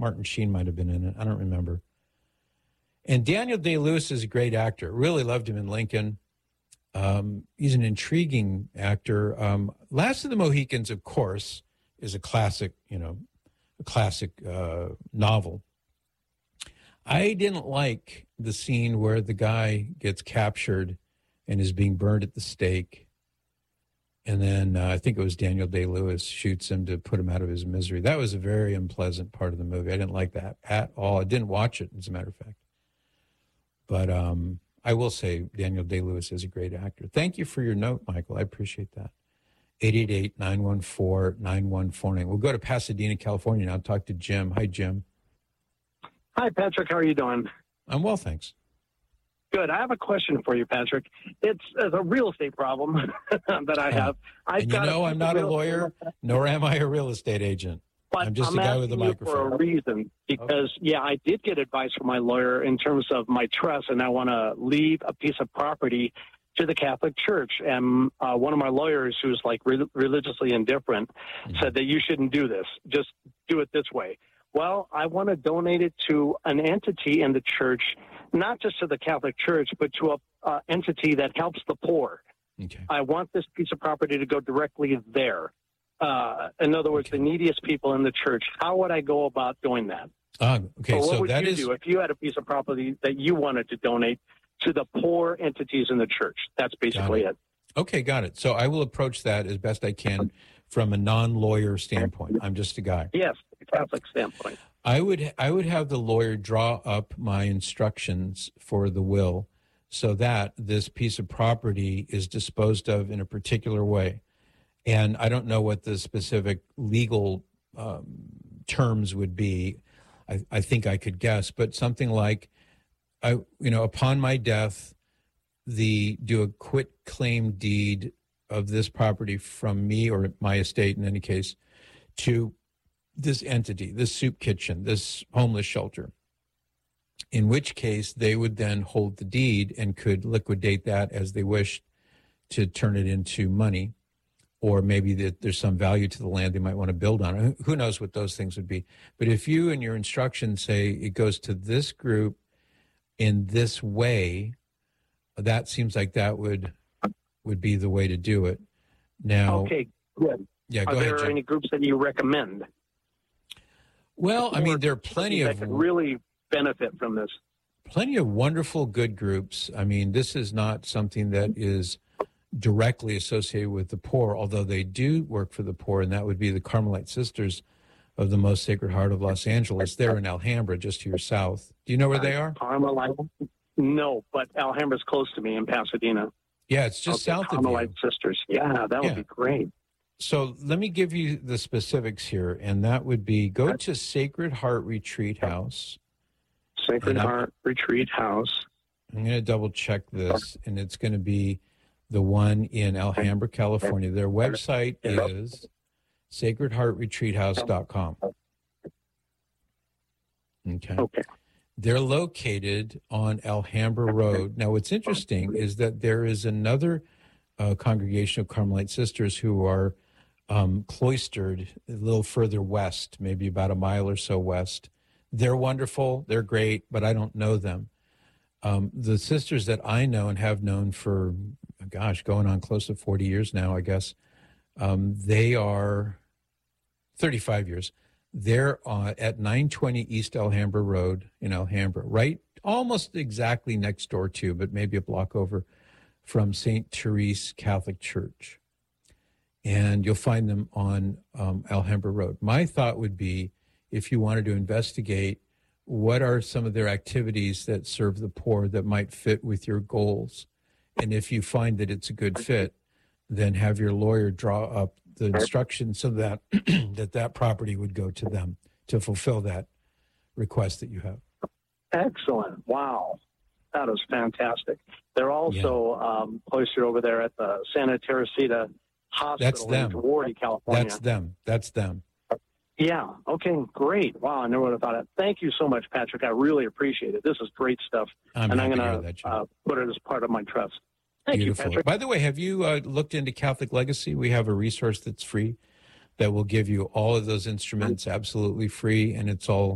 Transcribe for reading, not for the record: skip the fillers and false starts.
Martin Sheen might have been in it. I don't remember. And Daniel Day-Lewis is a great actor. Really loved him in Lincoln. He's an intriguing actor. Last of the Mohicans, of course, is a classic, novel. I didn't like the scene where the guy gets captured and is being burned at the stake. And then I think it was Daniel Day-Lewis shoots him to put him out of his misery. That was a very unpleasant part of the movie. I didn't like that at all. I didn't watch it, as a matter of fact. But I will say Daniel Day-Lewis is a great actor. Thank you for your note, Michael. I appreciate that. 888-914-9149. We'll go to Pasadena, California now. Talk to Jim. Hi, Jim. Hi, Patrick. How are you doing? I'm well, thanks. Good. I have a question for you, Patrick. It's a real estate problem that I have. I'm not a lawyer, nor am I a real estate agent. But I'm just a guy with a microphone. For a reason, because, I did get advice from my lawyer in terms of my trust, and I want to leave a piece of property to the Catholic Church. And one of my lawyers, who's like religiously indifferent, said that you shouldn't do this. Just do it this way. Well, I want to donate it to an entity in the church, not just to the Catholic Church, but to an entity that helps the poor. Okay. I want this piece of property to go directly there. In other words, the neediest people in the church. How would I go about doing that? Okay, what would that you is do if you had a piece of property that you wanted to donate to the poor entities in the church? That's basically it. Okay, got it. So I will approach that as best I can from a non-lawyer standpoint. I'm just a guy. Yes, Catholic standpoint. I would have the lawyer draw up my instructions for the will so that this piece of property is disposed of in a particular way. And I don't know what the specific legal terms would be. I think I could guess, but something like, upon my death, do a quit claim deed of this property from me or my estate, in any case, to this entity, this soup kitchen, this homeless shelter. In which case, they would then hold the deed and could liquidate that as they wished to turn it into money. Or maybe that there's some value to the land they might want to build on it. Who knows what those things would be. But if you in your instructions say it goes to this group in this way, that seems like that would be the way to do it. Now, okay, good. Yeah, go ahead, Jim. Are there any groups that you recommend? Well, there are plenty that could really benefit from this. Plenty of wonderful, good groups. This is not something that is directly associated with the poor, although they do work for the poor, and that would be the Carmelite Sisters of the Most Sacred Heart of Los Angeles. They're in Alhambra, just to your south. Do you know where they are? Carmelite? No, but Alhambra's close to me in Pasadena. Yeah, it's just south of you. Carmelite Sisters. Yeah, that would be great. So let me give you the specifics here, and that would be go to Sacred Heart Retreat House. Sacred Heart Retreat House. I'm going to double check this, and it's going to be the one in Alhambra, California. Their website is sacredheartretreathouse.com. Okay. They're located on Alhambra Road. Now, what's interesting is that there is another congregation of Carmelite Sisters who are cloistered a little further west, maybe about a mile or so west. They're wonderful. They're great, but I don't know them. The sisters that I know and have known for, going on close to 40 years now, I guess, they are 35 years. They're at 920 East Alhambra Road in Alhambra, right almost exactly next door to, but maybe a block over from St. Therese Catholic Church. And you'll find them on Alhambra Road. My thought would be, if you wanted to investigate what are some of their activities that serve the poor that might fit with your goals, and if you find that it's a good fit, then have your lawyer draw up the instructions so that that property would go to them to fulfill that request that you have. Excellent. Wow. That is fantastic. They're also cloistered over there at the Santa Teresita Hospital in Hawaii, California. That's them. Yeah. Okay, great. Wow, I never would have thought of it. Thank you so much, Patrick. I really appreciate it. This is great stuff. I'm going to put it as part of my trust. Thank you, Patrick. By the way, have you looked into Catholic Legacy? We have a resource that's free that will give you all of those instruments absolutely free, and it's all